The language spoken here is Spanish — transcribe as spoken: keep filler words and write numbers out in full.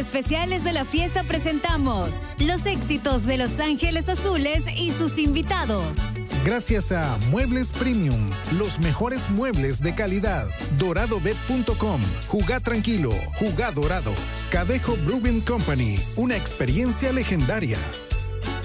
especiales de la fiesta presentamos los éxitos de Los Ángeles Azules y sus invitados. Gracias a Muebles Premium, los mejores muebles de calidad. dorado bet punto com, jugá tranquilo, jugá dorado. Cadejo Brewing Company, una experiencia legendaria.